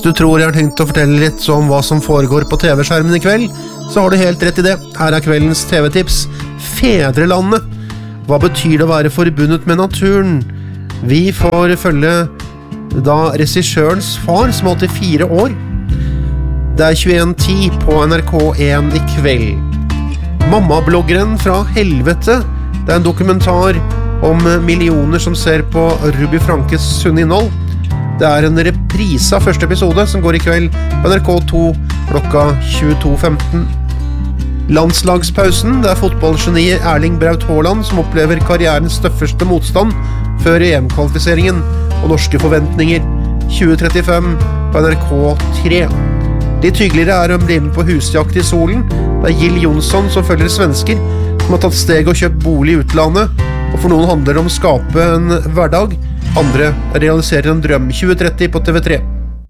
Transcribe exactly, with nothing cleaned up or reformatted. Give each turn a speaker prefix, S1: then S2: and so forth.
S1: Hvis du tror jeg har tenkt å fortelle litt om hva som foregår på T V-skjermen i kveld, så har du helt rett i det. Her er kveldens T V-tips. Fedrelandet. Hva betyr det å være forbundet med naturen? Vi får følge da regissørens far, som er åttifire år. Det er tjueen ti på N R K en i kveld. Mammabloggeren fra helvete. Det er en dokumentar om millioner som ser på Ruby Frankes sunne innhold. Det er en reprise av første episode som går i kveld på N R K to klokka tjueto femten. Landslagspausen, det er fotballgeniet Erling Braut Haaland som opplever karrierens største motstand før E M-kvalifiseringen og norske forventninger. tjue trettifem på N R K tre. Litt hyggeligere er å bli med på husjakt i solen. Det er Jill Johnson som følger svensker som har tatt steg og kjøpt bolig i utlandet, og for noen handler det om å skape en hverdag. Andre realiserer en drøm. tjue tretti på T V tre.